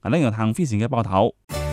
係呢個行飛線嘅報道。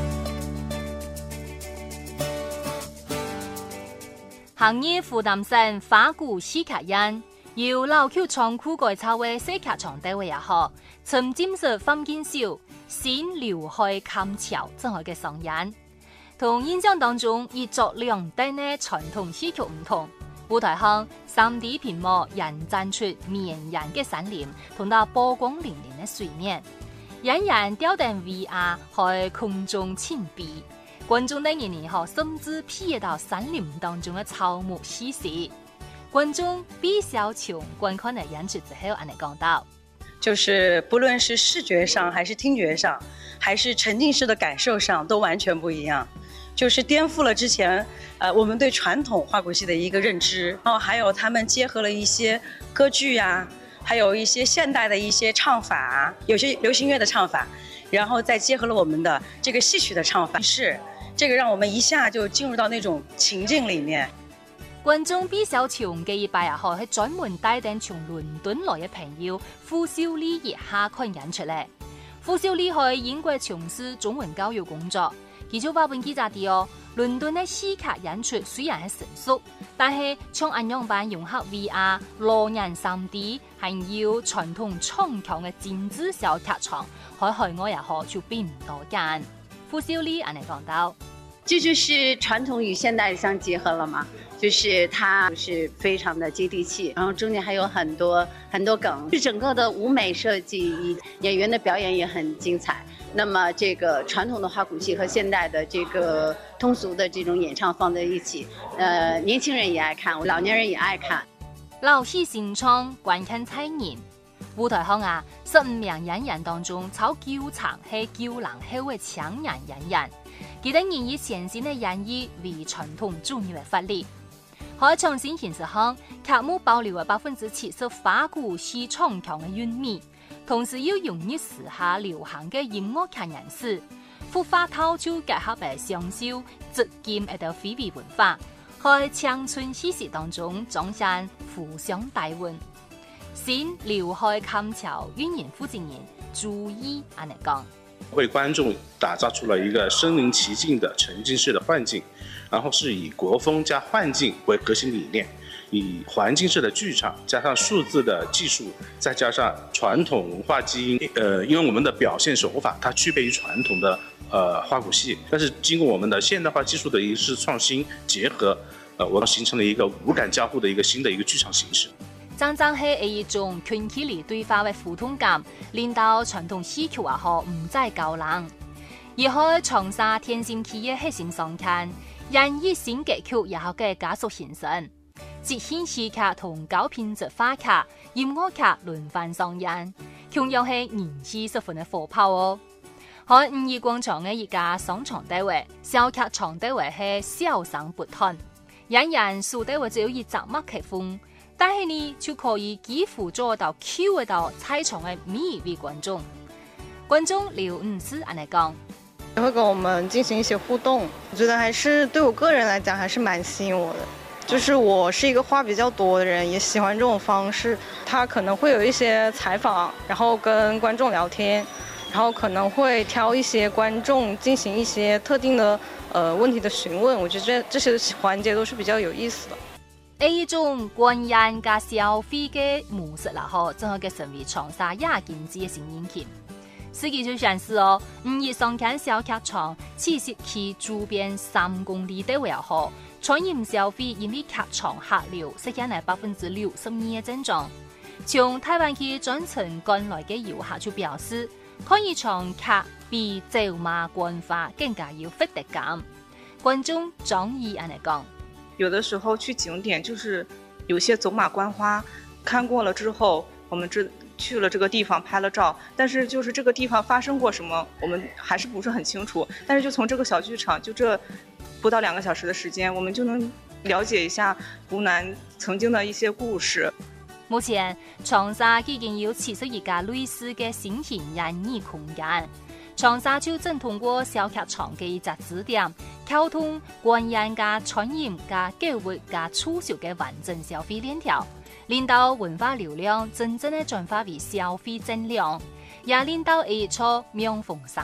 行業湖南省花鼓戲劇院由老橋倉庫改造為小劇場單位也好，沉浸式放映秀新劉海琴橋正好嘅上演，同印象當中一作兩代嘅傳統戲曲唔同。舞台上 3D 屏幕引展出綿延嘅山林同到波光粼粼嘅水面，演員吊頂 VR 喺空中傾比，觀眾的年齡甚至瞥得到山林當中嘅草木細細。觀眾畢小瓊觀看了演出之後，安尼講到， 就是不論是視覺上，還是聽覺上，還是沉浸式的感受上，都完全不一樣。就是顛覆了之前，我們對傳統花鼓戲的一個認知，然後還有他們結合了一些歌劇呀，還有一些現代的一些唱法，有些流行樂的唱法，然後再結合了我們的這個戲曲的唱法，是這個讓我們一下就進入到那種情境裡面。 觀眾畢小瓊嘅一拜啊，係專門帶定從倫敦來嘅朋友傅秀麗一下看演出嚟。傅秀麗喺英國從事中文教育工作，佢就話俾記者啲哦，倫敦嘅戲劇演出雖然係成熟，但係從安樣版融合 VR、裸眼 3D， 還有傳統唱腔嘅精緻小劇場，喺海外也好就並唔多見。傅秀麗安尼講到。 這就是傳統與現代相結合了嘛，就是它是非常的接地氣，然後中間還有很多梗，整個的舞美設計，演員的表演也很精彩。那麼這個傳統的花鼓戲和現代的這個通俗的這種演唱放在一起，年輕人也愛看，老年人也愛看。 老戲新唱，觀看彩年。舞台上啊，15名演員當中，超9場係9零後嘅青年演員。佢哋願意全新的演繹為傳統主義的發力，喺重新形式上，劇目保留了70%花鼓戲唱腔的韻味，同時又融入時下流行的音樂劇形式，復發套就結合了雙繡、織金的非遺文化，喺青春戲劇當中彰顯互相帶溫。新劉海琴橋運營負責人朱毅安尼講。 為觀眾打造出了一個身臨其境的沉浸式的幻境，然後是以國風加幻境為核心理念，以環境式的劇場加上數字的技術，再加上傳統文化基因，因為我們的表現手法它區別於傳統的花鼓戲，但是經過我們的現代化技術的一次創新結合，我們形成了一個五感交互的一個新的一個劇場形式。 真正係一種群體裏對話嘅互動感，令到傳統戲曲啊可唔再高冷。而喺長沙天心企業核心上看，演繹新歌曲也好嘅加速形成，即興戲劇同高品質花劇、音樂劇輪番上演，同樣係人氣十分嘅火爆哦。喺五一廣場嘅一家商場單位，小劇場單位係小生不斷，演員數單位只有一隻麥克風。但係呢，就可以幾乎做到 Q 得到在場嘅每一位觀眾。觀眾劉是安尼講， 會跟我們進行一些互動，我覺得還是對我個人來講還是蠻吸引我的。就是我是一個話比較多的人，也喜歡這種方式。他可能會有一些採訪，然後跟觀眾聊天，然後可能會挑一些觀眾進行一些特定的問題的詢問。我覺得這些環節都是比較有意思的。 呢種觀演加消費嘅模式啦，嗬，正好嘅成為長沙亞經濟嘅新引擎。司機就顯示哦，5月上看小劇場，其實其周邊3公里單位也好，餐飲消費因為劇場客流實現了62%嘅增長。從台灣去專程趕來嘅遊客就表示，看一場劇比走馬觀花更加有獲得感。觀眾張毅安尼講。 有的時候去景點就是有些走馬觀花，看過了之後，我們去了這個地方拍了照，但是就是這個地方發生過什麼，我們還是不是很清楚。但是就從這個小劇場，就這不到2個小時的時間，我們就能了解一下湖南曾經的一些故事。 目前長沙已經有71家類似嘅新型演藝空間。長沙就正通過小劇場嘅一隻支點，溝通觀演加餐飲加購物加促銷嘅完整消費鏈條，令到文化流量真正嘅轉化為消費增量，也令到一撮명風生